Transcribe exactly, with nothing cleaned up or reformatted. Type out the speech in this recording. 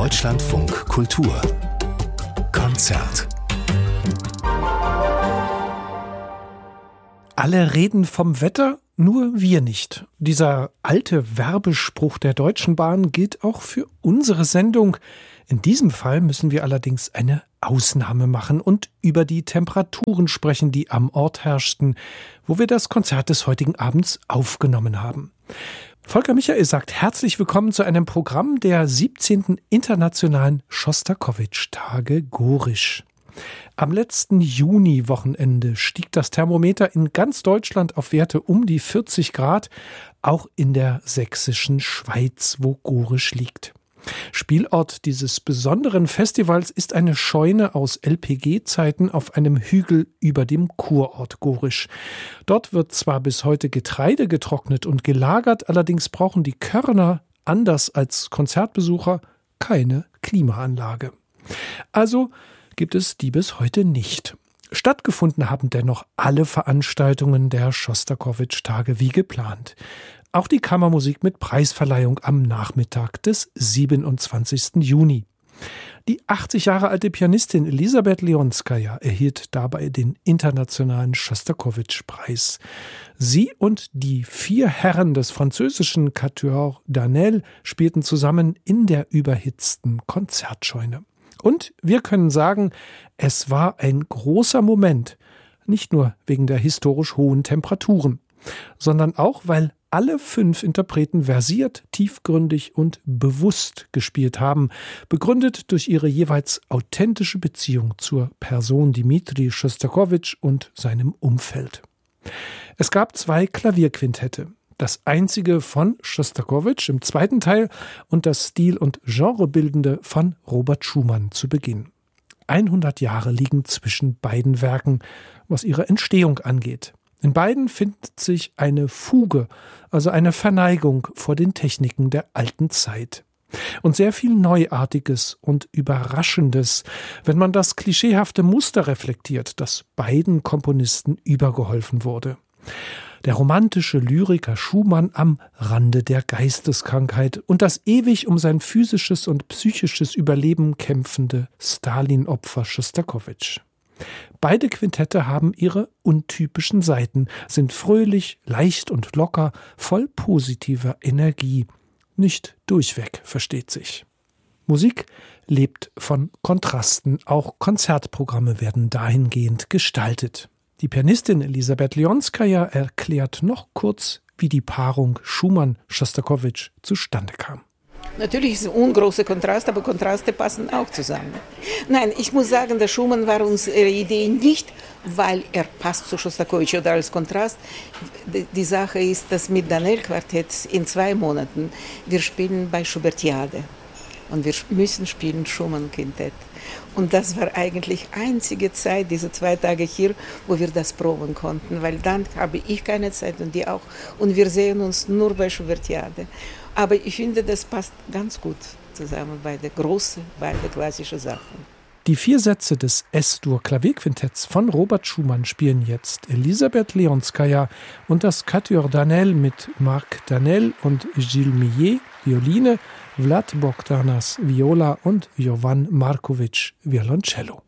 Deutschlandfunk Kultur Konzert. Alle reden vom Wetter, nur wir nicht. Dieser alte Werbespruch der Deutschen Bahn gilt auch für unsere Sendung. In diesem Fall müssen wir allerdings eine Ausnahme machen und über die Temperaturen sprechen, die am Ort herrschten, wo wir das Konzert des heutigen Abends aufgenommen haben. Volker Michael sagt herzlich willkommen zu einem Programm der siebzehnten Internationalen Schostakowitsch-Tage Gorisch. Am letzten Juni-Wochenende stieg das Thermometer in ganz Deutschland auf Werte um die vierzig Grad, auch in der sächsischen Schweiz, wo Gorisch liegt. Spielort dieses besonderen Festivals ist eine Scheune aus L P G-Zeiten auf einem Hügel über dem Kurort Gorisch. Dort wird zwar bis heute Getreide getrocknet und gelagert, allerdings brauchen die Körner, anders als Konzertbesucher, keine Klimaanlage. Also gibt es die bis heute nicht. Stattgefunden haben dennoch alle Veranstaltungen der Schostakowitsch-Tage wie geplant. Auch die Kammermusik mit Preisverleihung am Nachmittag des siebenundzwanzigsten Juni. Die achtzig Jahre alte Pianistin Elisabeth Leonskaja erhielt dabei den internationalen Schostakowitsch-Preis. Sie und die vier Herren des französischen Quatuor Danel spielten zusammen in der überhitzten Konzertscheune. Und wir können sagen, es war ein großer Moment, nicht nur wegen der historisch hohen Temperaturen, sondern auch, weil alle fünf Interpreten versiert, tiefgründig und bewusst gespielt haben, begründet durch ihre jeweils authentische Beziehung zur Person Dmitri Schostakowitsch und seinem Umfeld. Es gab zwei Klavierquintette. Das einzige von Schostakowitsch im zweiten Teil und das stil- und genrebildende von Robert Schumann zu Beginn. hundert Jahre liegen zwischen beiden Werken, was ihre Entstehung angeht. In beiden findet sich eine Fuge, also eine Verneigung vor den Techniken der alten Zeit. Und sehr viel Neuartiges und Überraschendes, wenn man das klischeehafte Muster reflektiert, das beiden Komponisten übergeholfen wurde. Der romantische Lyriker Schumann am Rande der Geisteskrankheit und das ewig um sein physisches und psychisches Überleben kämpfende Stalin-Opfer Schostakowitsch. Beide Quintette haben ihre untypischen Seiten, sind fröhlich, leicht und locker, voll positiver Energie. Nicht durchweg, versteht sich. Musik lebt von Kontrasten, auch Konzertprogramme werden dahingehend gestaltet. Die Pianistin Elisabeth Leonskaja erklärt noch kurz, wie die Paarung Schumann-Schostakowitsch zustande kam. Natürlich ist es ein ungroßer Kontrast, aber Kontraste passen auch zusammen. Nein, ich muss sagen, der Schumann war unsere Idee nicht, weil er passt zu Schostakowitsch oder als Kontrast. Die Sache ist, dass mit Danel-Quartett in zwei Monaten, wir spielen bei Schubertiade und wir müssen spielen Schumann-Quintett. Und das war eigentlich einzige Zeit, diese zwei Tage hier, wo wir das proben konnten, weil dann habe ich keine Zeit und die auch. Und wir sehen uns nur bei Schubertiade. Aber ich finde, das passt ganz gut zusammen, beide große, beide klassische Sachen. Die vier Sätze des S-Dur-Klavierquintetts von Robert Schumann spielen jetzt Elisabeth Leonskaja und das Quatuor Danel mit Marc Danel und Gilles Millet, Violine, Vlad Bogdanas, Viola und Jovan Markovic, Violoncello.